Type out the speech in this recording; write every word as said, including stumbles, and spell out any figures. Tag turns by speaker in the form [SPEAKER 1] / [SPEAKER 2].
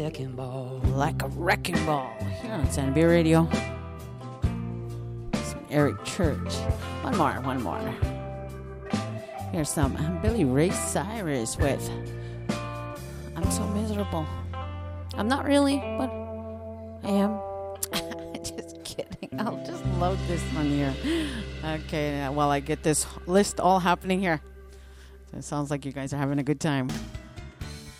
[SPEAKER 1] Wrecking ball.
[SPEAKER 2] Like a wrecking ball. Here on Sandy Beer Radio. Some Eric Church. One more, one more. Here's some Billy Ray Cyrus with I'm So Miserable. I'm not really, but I am. Just kidding. I'll just load this one here. Okay, while I get this list all happening here. So it sounds like you guys are having a good time.